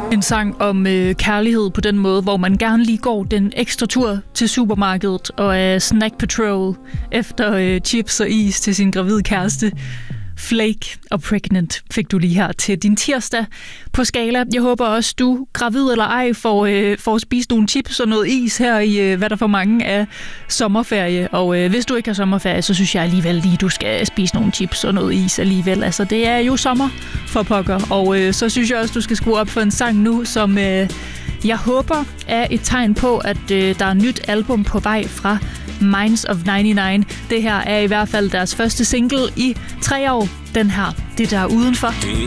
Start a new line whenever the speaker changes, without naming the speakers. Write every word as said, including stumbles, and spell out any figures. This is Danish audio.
En sang om øh, kærlighed på den måde, hvor man gerne lige går den ekstra tur til supermarkedet og er snack patrol efter øh, chips og is til sin gravide kæreste. Flake og Pregnant fik du lige her til din tirsdag på Skala. Jeg håber også, du, gravid eller ej, får, øh, får spist nogle chips og noget is her i, øh, hvad der for mange af sommerferie. Og øh, hvis du ikke har sommerferie, så synes jeg alligevel lige, du skal spise nogle chips og noget is alligevel. Altså, det er jo sommer for pokker. Og øh, så synes jeg også, du skal skrue op for en sang nu, som øh, jeg håber er et tegn på, at øh, der er et nyt album på vej fra Minds of nioghalvfems. Det her er i hvert fald deres første single i tre år. Den her, det der er udenfor.
Det